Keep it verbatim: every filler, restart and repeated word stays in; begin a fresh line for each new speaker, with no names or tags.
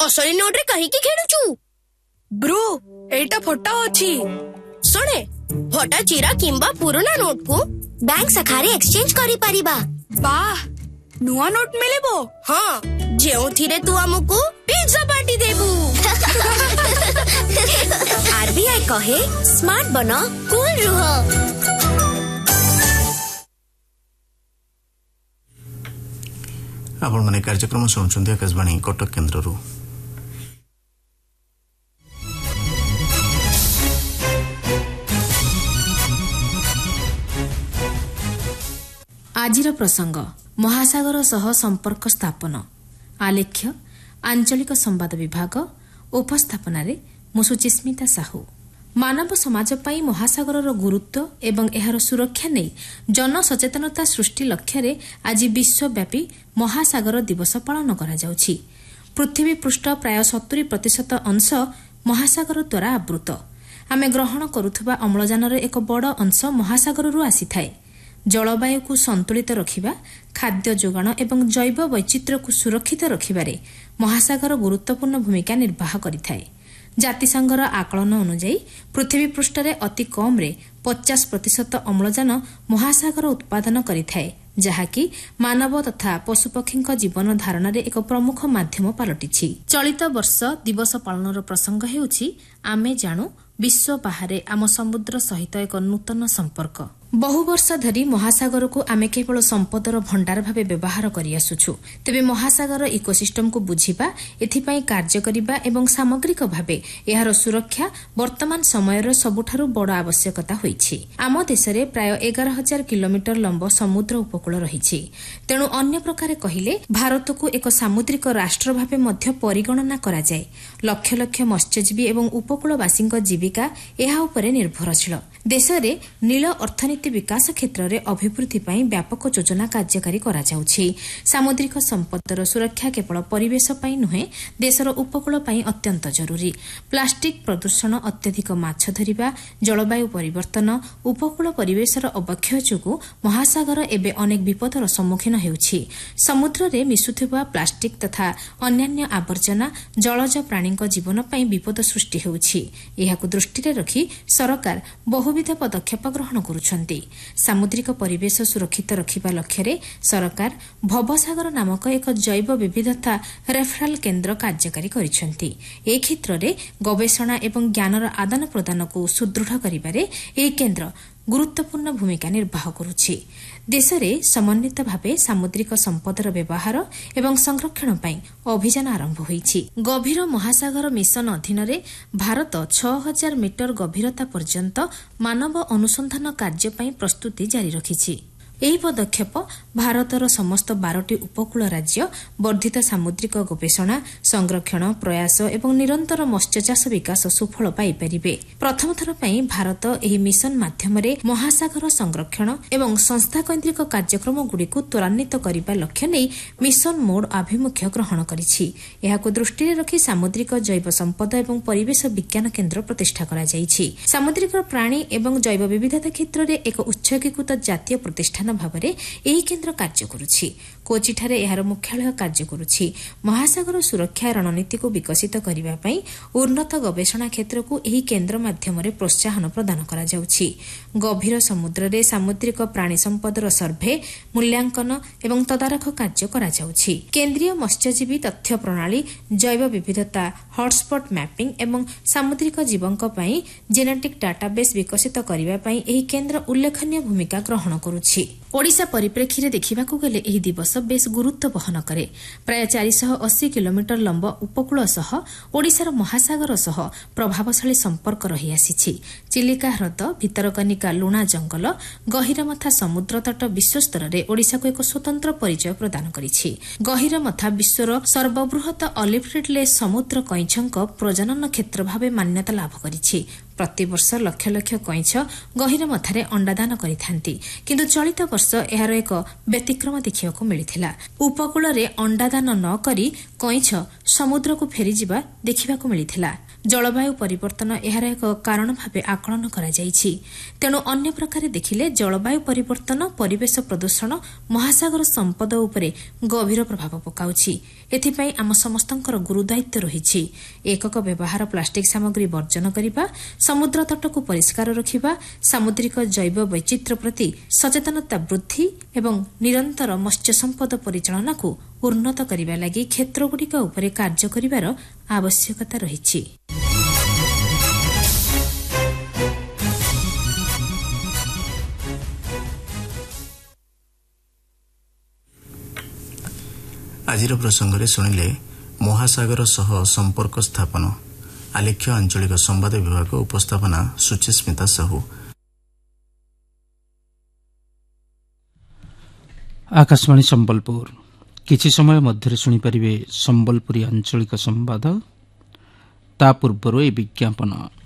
असली नोट रे कहीं की खेलुचु
ब्रो एटा फटा अछि
सुने फटा चिरा किंबा पुराना नोट को बैंक शाखारे एक्सचेंज करि परिबा।
वाह नुआ नोट मिलेबो।
हाँ जेउथिरे तू हमकु पिज्जा पार्टी देबू। आरबीआई कहे स्मार्ट बनो कूल रुहो।
आपण माने कार्यक्रम सुनुछन्ते आकाशवाणी कटक केन्द्ररू।
आजिर प्रसंग महासागर सह संपर्क स्थापन आलेख्य आंचलिक संवाद विभाग उपस्थापन मु सुचिस्मिता साहू। मानव समाज पाई महासागर गुरुत्व एवं एहार सुरक्षा नहीं जनसचेतनता सृष्टि लक्ष्य आज विश्वव्यापी महासागर दिवस पालन करा जाउछि। पृथ्वी पृष्ठ प्राय सत्तरी प्रतिशत अंश महासागर द्वारा आवृत। आमे ग्रहण करुथबा अम्लजानर एक बड़ अंश महासागररू आसीथाए। जलवायु को संतुलित रखिबा, खाद्य जोगाण एवं जैव वैचित्र्य को सुरक्षित रखिबारे महासागर गुरुत्वपूर्ण भूमिका निर्वाह करिथाए। जातिसंघर आकलन अनुଯାयी पृथ्वी पृष्ठरे अति कम रे पचास प्रतिशत अम्लजान महासागर उत्पादन करिथाए, जहाँकि मानव तथा पशुपक्षीଙ୍କ जीवन धारणरे एक प्रमुख माध्यम पलटिछि। चलित वर्ष दिवस पालनर प्रसंग हेउछि आमे जाणु विश्व बाहरे आम समुद्र सहित एक नूतन संपर्क। बहु वर्ष धरी महासागर को आमे केवल संपदर भंडार भावे व्यवहार करि आसुछु। तेबे महासागर इकोसिस्टम को बुझिबा, एथिपाई कार्य करिबा एवं सामग्रिक भावे एहार सुरक्षा वर्तमान समयर सबुठारु बड़ आवश्यकता होइछि। आम देशरे प्राय एगार हजार किलोमीटर लंब समुद्र उपकूल रहिछि। तेणु अन्य प्रकार कहिले भारत को एक सामुद्रिक राष्ट्र भावे मध्य परिगणना करा जाय। लक्ष लक्ष मत्स्यजीवी एवं उपकूलवासीଙ୍କ जीविका एहा उपरे निर्भरशील। देशरे नील अर्थनीति विकास क्षेत्र में अभिवृद्धि पर व्यापक योजना कार्यकारी करा जाउछि। सामुद्रिक संपदर सुरक्षा केवल परिवेश पई नुहे, देशर उपकूल पई अत्यंत जरूरी। प्लास्टिक प्रदूषण, अत्यधिक माछ धरिबा, जलवायु परिवर्तन, उपकूल परिवेशर अवक्षय जोगु महासागर एबे अनेक विपदर सम्मुखीन हेउछि। समुद्र रे मिसुथुबा प्लास्टिक तथा अन्यान्य आवर्जना जलज प्राणीଙ୍କ जीवन पई विपद सृष्टि हेउछि। एहाकु दृष्टि रखी सरकार बहुविध पदक्षेप ग्रहण करुछन्ति। सामुद्रिक परिवेश सुरक्षित रखिबा लक्ष्य सरकार भवसागर नामक एक जैव विविधता रेफरल केन्द्र कार्यकारी करिसेंति। ए क्षेत्र में गवेषणा एवं ज्ञानर आदान प्रदान को सुदृढ़ करिबारे ए केन्द्र गुरुत्वपूर्ण भूमिका निर्वाह करुछि। देशरे समन्वित भावे सामुद्रिक संपदर व्यवहार एवं संरक्षण पई अभियान आरंभ होईछि। गभीर महासागर मिशन अधीन भारत छह हजार मीटर गभीरता पर्यंत मानव अनुसंधान कार्य पई प्रस्तुति जारी रखिछि। ଏହି ପଦକ୍ଷେପ ଭାରତର ସମସ୍ତ ବାରଟି ଉପକୂଳ ରାଜ୍ୟ ବର୍ଦ୍ଧିତ ସାମୁଦ୍ରିକ ଗବେଷଣା, ସଂରକ୍ଷଣ, ପ୍ରୟାସ ଏବଂ ନିରନ୍ତର ମତ୍ସ୍ୟଚାଷ ବିକାଶ ସୁଫଳ ପାଇପାରିବେ। ପ୍ରଥମ ଥର ପାଇଁ ଭାରତ ଏହି ମିଶନ ମାଧ୍ୟମରେ ମହାସାଗର ସଂରକ୍ଷଣ ଏବଂ ସଂସ୍ଥାକୈନ୍ଦ୍ରିକ କାର୍ଯ୍ୟକ୍ରମଗୁଡ଼ିକୁ ତ୍ୱରାନ୍ୱିତ କରିବା ଲକ୍ଷ୍ୟ ନେଇ ମିଶନ ମୋଡ୍ ଆଭିମୁଖ୍ୟ ଗ୍ରହଣ କରିଛି। ଏହାକୁ ଦୃଷ୍ଟିରେ ରଖି ସାମୁଦ୍ରିକ ଜୈବ ସମ୍ପଦ ଏବଂ ପରିବେଶ ବିଜ୍ଞାନ କେନ୍ଦ୍ର ପ୍ରତିଷ୍ଠା କରାଯାଇଛି। ସାମୁଦ୍ରିକ ପ୍ରାଣୀ ଏବଂ ଜୈବ ବିବିଧତା କ୍ଷେତ୍ରରେ ଏକ ଉତ୍ସର୍ଗୀକୃତ ଜାତୀୟ ପ୍ରତିଷ୍ଠାନ ଭାବରେ ଏହି କେନ୍ଦ୍ର କାର୍ଯ୍ୟ କରୁଛି। କୋଚିଠାରେ ଏହାର ମୁଖ୍ୟାଳୟ କାର୍ଯ୍ୟ କରୁଛି। ମହାସାଗର ସୁରକ୍ଷା ରଣନୀତିକୁ ବିକଶିତ କରିବା ପାଇଁ ଉନ୍ନତ ଗବେଷଣା କ୍ଷେତ୍ରକୁ ଏହି କେନ୍ଦ୍ର ମାଧ୍ୟମରେ ପ୍ରୋତ୍ସାହନ ପ୍ରଦାନ କରାଯାଉଛି। ଗଭୀର ସମୁଦ୍ରରେ ସାମୁଦ୍ରିକ ପ୍ରାଣୀ ସମ୍ପଦର ସର୍ଭେ, ମୂଲ୍ୟାଙ୍କନ ଏବଂ ତଦାରଖ କାର୍ଯ୍ୟ କରାଯାଉଛି। କେନ୍ଦ୍ରୀୟ ମତ୍ସ୍ୟଜୀବୀ ତଥ୍ୟ ପ୍ରଣାଳୀ, ଜୈବ ବିବିଧତା ହଟ୍ସ୍ପଟ୍ ମ୍ୟାପିଂ ଏବଂ ସାମୁଦ୍ରିକ ଜୀବଙ୍କ ପାଇଁ ଜେନେଟିକ୍ ଡାଟାବେସ୍ ବିକଶିତ କରିବା ପାଇଁ ଏହି କେନ୍ଦ୍ର ଉଲ୍ଲେଖନୀୟ ଭୂମିକା ଗ୍ରହଣ କରୁଛି। ओडिशा परिप्रेक्षी देखिबाकू गले एही दिवस बेस गुरुत्व बहन करे। प्राय चारिशह अशी किलोमीटर लंब उपकूल सह ओडिशार महासागर सह प्रभावशाली संपर्क रही आसीछि। चिलिका ह्रद, भितरकनिका लुणा जंगल, गहिरमथा समुद्र तट विश्वस्तर में ओडिशा को एक स्वतंत्र परिचय प्रदान करिछि। गहिरमथा विश्वर सर्वबृहत ऑलिव रिडले समुद्र कईछक प्रजनन क्षेत्र भाव मान्यता लाभ करिछि। प्रतिवर्ष लक्ष लक्ष कईछ गहिरमथारे अंडादान करिथांती, किंतु चलित वर्ष एहार एक व्यतिक्रम देखिबाकू मिलिथिला। उपकूल रे अंडादान न करी कईछ समुद्र को फेरी जिबा देखिबाकू मिलिथिला। ଜଳବାୟୁ ପରିବର୍ତ୍ତନ ଏହାର ଏକ କାରଣ ଭାବେ ଆକଳନ କରାଯାଇଛି। ତେଣୁ ଅନ୍ୟ ପ୍ରକାରେ ଦେଖିଲେ ଜଳବାୟୁ ପରିବର୍ତ୍ତନ ପରିବେଶ ପ୍ରଦୂଷଣ ମହାସାଗର ସମ୍ପଦ ଉପରେ ଗଭୀର ପ୍ରଭାବ ପକାଉଛି। ଏଥିପାଇଁ ଆମ ସମସ୍ତଙ୍କର ଗୁରୁଦାୟିତ୍ୱ ରହିଛି। ଏକକ ବ୍ୟବହାର ପ୍ଲାଷ୍ଟିକ୍ ସାମଗ୍ରୀ ବର୍ଜନ କରିବା, ସମୁଦ୍ର ତଟକୁ ପରିଷ୍କାର ରଖିବା, ସାମୁଦ୍ରିକ ଜୈବ ବୈଚିତ୍ର୍ୟ ପ୍ରତି ସଚେତନତା ବୃଦ୍ଧି ଏବଂ ନିରନ୍ତର ମତ୍ସ୍ୟ ସମ୍ପଦ ପରିଚାଳନାକୁ ଉନ୍ନତ କରିବା ଲାଗି କ୍ଷେତ୍ରଗୁଡ଼ିକ ଉପରେ କାର୍ଯ୍ୟ କରିବାର ଆବଶ୍ୟକତା ରହିଛି।
ଆଜିର ପ୍ରସଙ୍ଗରେ ଶୁଣିଲେ ମହାସାଗର ସହ ସମ୍ପର୍କ ସ୍ଥାପନ, ଆଲେଖ୍ୟ ଆଞ୍ଚଳିକ ସମ୍ବାଦ ବିଭାଗ, ଉପସ୍ଥାପନା ସୁଚିସ୍ମିତା ସାହୁ।
ଆକାଶବାଣୀ ସମ୍ବଲପୁର। କିଛି ସମୟ ମଧ୍ୟରେ ଶୁଣିପାରିବେ ସମ୍ବଲପୁରୀ ଆଞ୍ଚଳିକ ସମ୍ବାଦ। ତା ପୂର୍ବରୁ ଏ ବିଜ୍ଞାପନ।